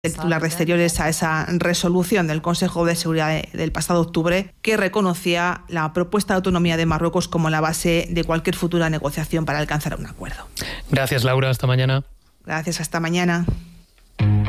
el titular de Exteriores a esa resolución del Consejo de Seguridad del pasado octubre que reconocía la propuesta de autonomía de Marruecos como la base de cualquier futura negociación para alcanzar un acuerdo. Gracias, Laura. Hasta mañana. Gracias, hasta mañana.